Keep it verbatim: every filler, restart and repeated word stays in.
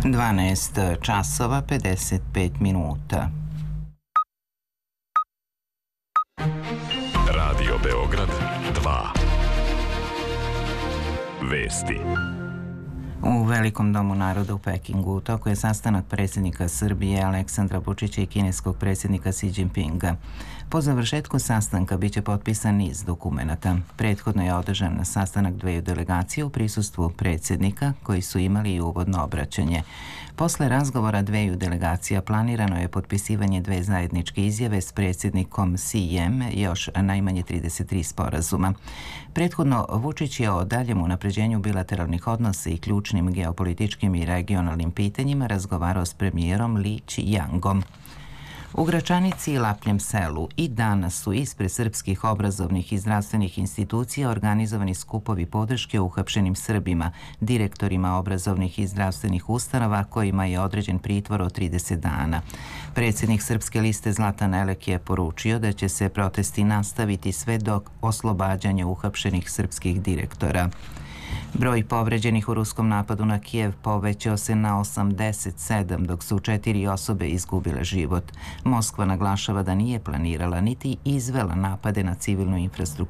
dvanaest časova pedeset pet minuta. Radio Beograd dva. Vesti. U Velikom domu naroda u Pekingu u toku je sastanak predsjednika Srbije Aleksandra Vučića i kineskog predsjednika Xi Jinpinga. Po završetku sastanka biće potpisan niz dokumenata. Prethodno je održan sastanak dveju delegacija u prisustvu predsjednika koji su imali i uvodno obraćanje. Posle razgovora dveju delegacija planirano je potpisivanje dve zajedničke izjave s predsjednikom Xijem, još najmanje trideset tri sporazuma. Prethodno Vučić je o daljem unapređenju bilateralnih odnosa i ključnim geopolitičkim i regionalnim pitanjima razgovarao s premijerom Li Qiangom. U Gračanici i Lapljem selu i danas su ispred srpskih obrazovnih i zdravstvenih institucija organizovani skupovi podrške uhapšenim Srbima, direktorima obrazovnih i zdravstvenih ustanova kojima je određen pritvor od trideset dana. Predsjednik Srpske liste Zlatan Elek je poručio da će se protesti nastaviti sve do oslobađanja uhapšenih srpskih direktora. Broj povređenih u ruskom napadu na Kijev povećao se na osamdeset sedam, dok su četiri osobe izgubile život. Moskva naglašava da nije planirala niti izvela napade na civilnu infrastrukturu